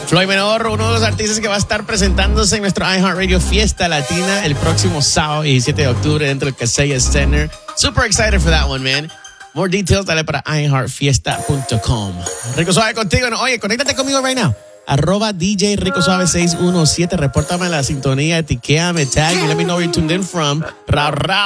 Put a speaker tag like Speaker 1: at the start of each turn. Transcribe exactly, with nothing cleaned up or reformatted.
Speaker 1: Floyd Menor, uno de los artistas que va a estar presentándose en nuestro iHeartRadio Fiesta Latina el próximo sábado diecisiete de octubre dentro del Casella Center. Super excited for that one, man. More details, dale para i heart fiesta punto com. Rico Suave contigo. No, oye, conéctate conmigo right now. Arroba D J Rico Suave seis uno siete. Repórtame la sintonía, etiquéame, tag, y let me know where you tuned in from. Rao, rao.